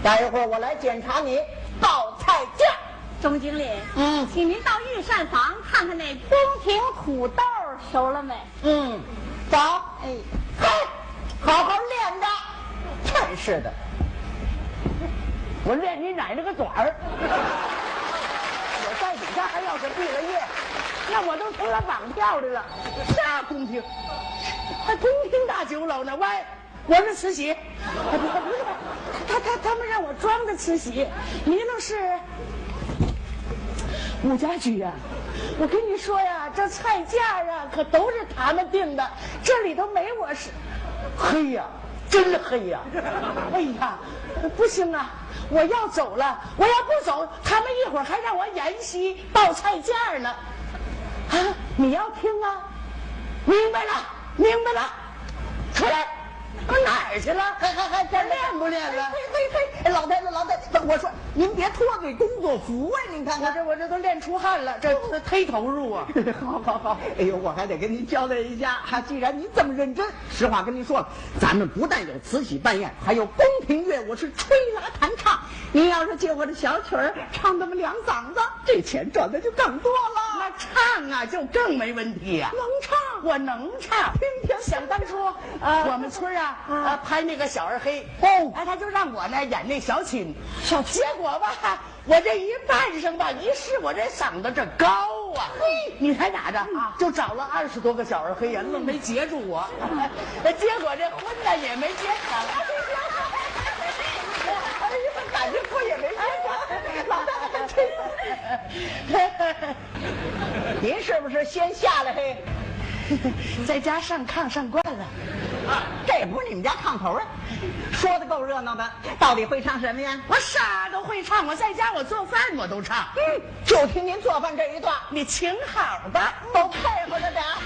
待一会儿我来检查你报菜价。 钟经理，请您到御膳房看看那宫廷土豆熟了没？ 走。 哎， 好好练着。真是的， 我练你奶奶个短儿！我在底下还要是毕了业，那我都成了绑票的了。啥宫廷？还宫廷大酒楼呢？喂，我是慈禧。不是，他们让我装的慈禧，您那是武家驹呀。我跟你说呀，这菜价啊可都是他们定的，这里头没我是。黑呀，真黑呀！哎呀，不行啊，我要走了，我要不走，他们一会儿还让我演戏报菜价呢。啊，你要听啊？明白了，明白了，出来。我哪儿去了？还练不练了？ 嘿，老太太，我说您别脱对工作服啊！您看看， 我这都练出汗了，这忒投入啊！ 好，哎呦，我还得跟您交代一下，既然您这么认真，实话跟您说了，咱们不但有慈禧扮演，还有宫廷乐舞是吹拉弹唱。您要是借我的小曲儿唱那么2嗓子，这钱赚的就更多了。 那唱啊，就更没问题呀！ 能唱， 我能唱。想当初我们村拍那个小二黑他就让我呢演那小青，结果吧，我这一扮上吧，一试我这嗓子这高啊！你猜咋着？就找了20多个小二黑呀，愣没截住我。结果这婚呢也没结成。 哎呀，感觉婚也没结成，老太太真。您是不是先下来嘿？ 在家上炕上惯了， 这不是你们家炕头啊？说的够热闹的，到底会唱什么呀？ 我啥都会唱，我在家我做饭我都唱。 就听您做饭这一段， 你请好吧， 都配合着点儿。